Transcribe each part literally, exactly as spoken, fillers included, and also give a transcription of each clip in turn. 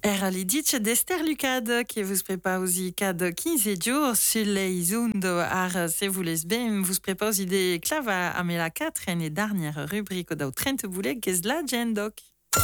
Era l'iditg d'Esther Lucade qui vous prépare aussi cad quinze jours sur les ondes ar se voulez ben vous prépare aussi des clava à la quatre et dernière rubrique d'au trente boulet qu'est l'agenda.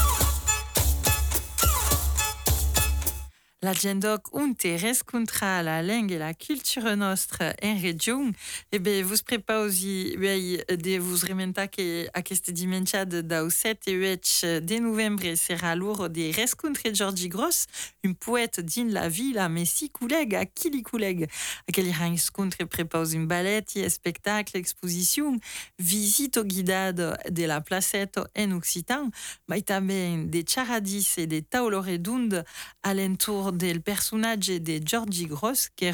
L'agenda unte rescontra la langue et la culture nostre en région. Et ben vous prépare aussi de vous rementa que à cette dimension d'au sept et huit de novembre sera lourd de rescontre Georgie Gross, une poète din la ville à Messi collègue à Kili collègue. À quel rencontre prépare une ballet, un spectacle, exposition, visite au guidade de la placette en occitan, mais também des charadis et des taoloredund alentour del personnage de Georgie Gross, qui est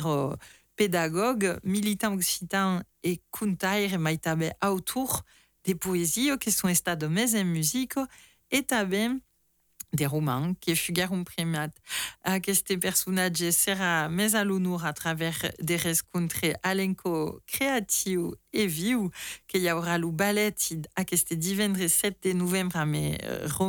pédagogue, militant occitan et contaire, mais também autour des poésies qui sont états de mes en musique et também des romans qui fugaron primat. À este personnage sera mes à l'honneur à travers des rencontres alenco créatifs et viu, qu'il y aura le ballet à este divendres sept de novembre à mes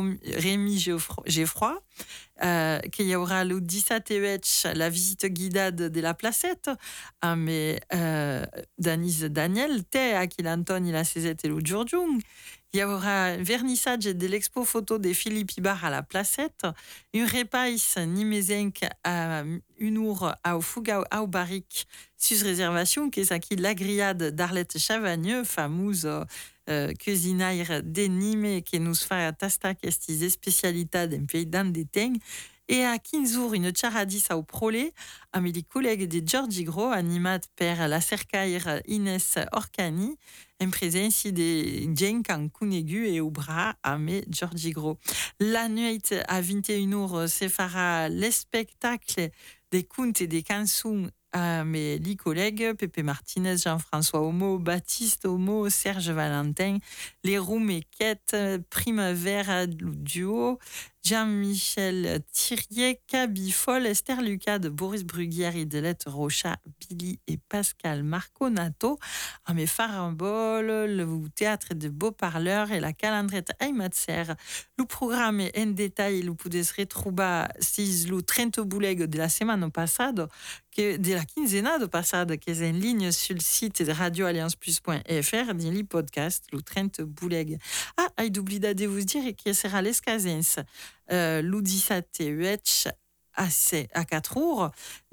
Rémi Geoffroy, euh, qu'il y aura le dix-sept et huit la visite guidade de la placette à mes euh, Danis Daniel, te à qui l'Anton il a seize et le Giorgiung. Il y aura un vernissage de l'expo photo de Philippe Ibar à la placette, une repaisse nimezenk à une heure à Fugao à Baric, sur réservation, qui est ça qui la grillade d'Arlette Chavagneux, fameuse euh, cuisinière de Nîmes, qui nous fait tasta questi spécialités d'un pays d'Andeteng. Et à quinze jours, une charadis au prolé, avec les collègues de Georgie Gros, animat per la cercaire Inès Orcani, en présence de Jenkan Kunegu et au bras à mes Georgie Gros. La nuit à vingt et une heures se fera le spectacle des contes et des chansons à mes dix collègues, Pepe Martinez, Jean-François Homo, Baptiste Homo, Serge Valentin, les Roum et Quête, Primavera Duo, Jean-Michel Thirier, Cabifol, Esther Lucade, Boris Bruguière, Idelette Rocha, Billy et Pascal Marconato, à mes farambol, le théâtre de Beau-Parleurs et la calendrette Aymatser. Le programme est en détail, vous pouvez se retrouver si le trente bouleg de la semaine passée, que de la quinzaine de passade, qui est en ligne sur le site de radio alliance plus point f r, dans le podcast, le trente bouleg. Ah, j'ai oublié de vous dire que sera l'escazens, euh, le dix-sept et huit à, à quatre heures,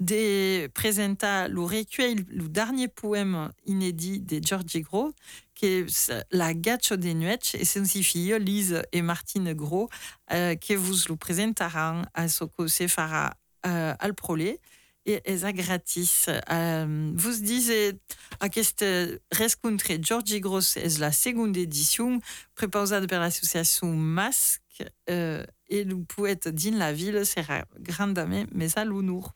de présenter le recueil, le dernier poème inédit de Georgie Gros, qui est La Gaccio des Nuets, et c'est aussi fille, Lise et Martine Gros, euh, qui vous le présenteront à ce que c'est fera euh, al prolé. Et esa gratis. Euh, vous disiez à cette rencontre Georgie Gross est la seconde édition préparée par l'association Masque euh, et le poète din la ville sera grandement mais à l'honneur.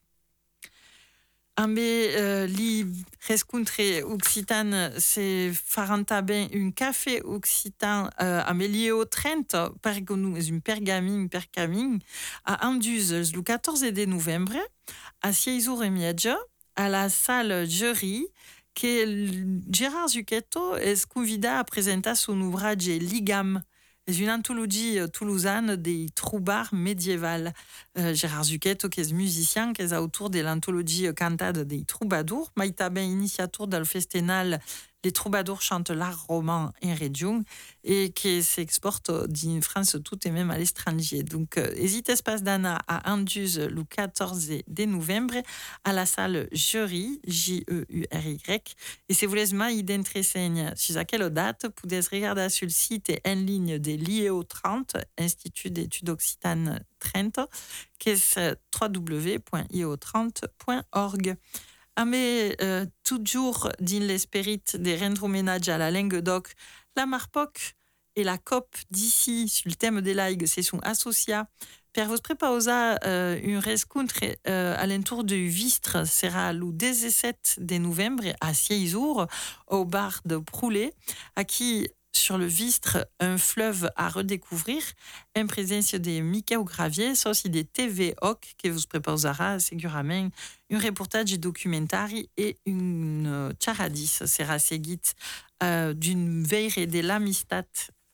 Mais euh, li rencontre occitane c'est faranta ben un café occitan euh, à Méliéo trente par nous une pergamine pergamine à Anduze le quatorze de novembre à seize heures trente à la salle jury que Gérard Zucchetto est convidé à présenter son ouvrage Ligam. C'est une anthologie toulousaine des troubards médiévales. Euh, Gérard Zucchetto, qui est musicien, qui est autour de l'anthologie cantade des troubadours, mais il est bien initiateur dans le festival Les troubadours chantent l'art roman en région et qui s'exporte d'une France tout et même à l'étranger. Donc, hésite espace d'Anna à Anduze le quatorze de novembre à la salle Jury, J E U R Y. Et si vous voulez m'identifier sur quelle date, vous pouvez regarder sur le site en ligne de l'I E O trente, Institut d'études occitanes trente, qui est w w w point i e o trente point org. Ah mais euh, toujours dans l'esprit de rendre hommage à la langue d'oc, la Marpoc et la C O P d'ici sur le thème des langues se sont associés. Per vous préparer euh, une rencontre euh, à l'entour de Vistre sera le dix-sept de novembre à seize heures au bar de Proulet, à qui sur le Vistre, un fleuve à redécouvrir, en présence de Michael Gravier, c'est aussi des T V O C qui vous préparera segurament un reportage documentaire et une charadis sera seguit euh, d'une veille de l'amistad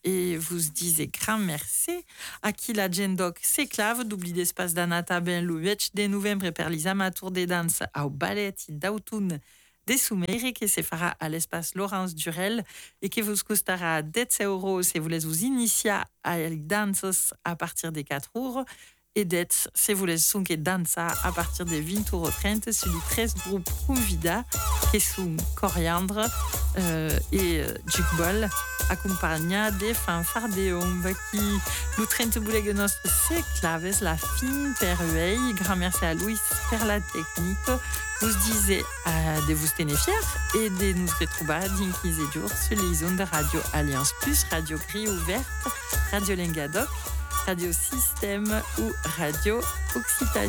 et vous disiez grand merci à qui la gendoc s'éclave d'oubli d'espace d'anata ben louetch des novembre per les amateurs des danses au ballet d'autun des Soumeiri qui se fera à l'espace Laurence Durel et qui vous costera dix euros si vous voulez vous initier à les danses à partir des quatre heures et d'être si vous voulez sont que dansa à partir des vingt euros trente sur les treize groupes convida qui sont coriandre euh, et euh, jukbol accompagna des fanfares de hommes qui nous trente boulegues notre c'est claves la fine peruei grand merci à Louis pour la technique vous disais euh, de vous tenir fiers et de nous retrouver d'inquiser jours sur les ondes de Radio Alliance Plus, Radio Gris Ouverte, Radio Lengadoc, Radio Système ou Radio Occitanie.